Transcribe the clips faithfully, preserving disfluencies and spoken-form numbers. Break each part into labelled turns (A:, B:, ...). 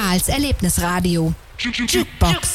A: Karls Erlebnisradio. Jukebox.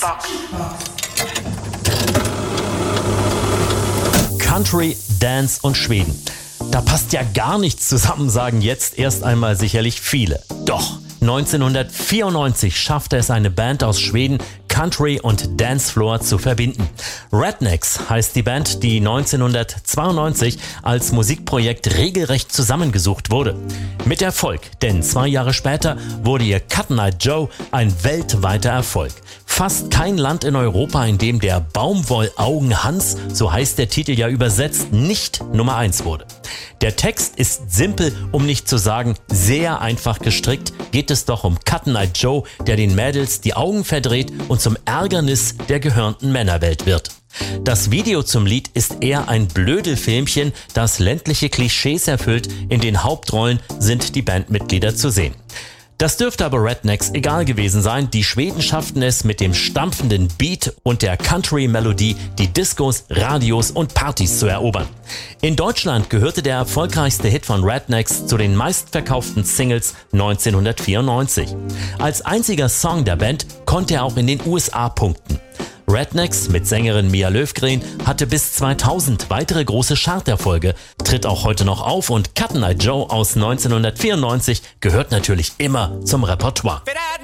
B: Country, Dance und Schweden. Da passt ja gar nichts zusammen, sagen jetzt erst einmal sicherlich viele. Doch, neunzehnhundertvierundneunzig schaffte es eine Band aus Schweden, Country und Dancefloor zu verbinden. Rednex heißt die Band, die neunzehnhundertzweiundneunzig als Musikprojekt regelrecht zusammengesucht wurde. Mit Erfolg, denn zwei Jahre später wurde ihr Cotton Eye Joe ein weltweiter Erfolg. Fast kein Land in Europa, in dem der Baumwollaugen-Hans, so heißt der Titel ja übersetzt, nicht Nummer eins wurde. Der Text ist simpel, um nicht zu sagen sehr einfach gestrickt, geht es doch um Cotton Eye Joe, der den Mädels die Augen verdreht und zum Ärgernis der gehörnten Männerwelt wird. Das Video zum Lied ist eher ein Blödelfilmchen, das ländliche Klischees erfüllt. In den Hauptrollen sind die Bandmitglieder zu sehen. Das dürfte aber Rednex egal gewesen sein. Die Schweden schafften es mit dem stampfenden Beat und der Country-Melodie, die Discos, Radios und Partys zu erobern. In Deutschland gehörte der erfolgreichste Hit von Rednex zu den meistverkauften Singles neunzehnhundertvierundneunzig. Als einziger Song der Band konnte er auch in den U S A punkten. Rednex mit Sängerin Mia Löfgren hatte bis zweitausend weitere große Charterfolge, tritt auch heute noch auf und Cotton Eye Joe aus neunzehnhundertvierundneunzig gehört natürlich immer zum Repertoire.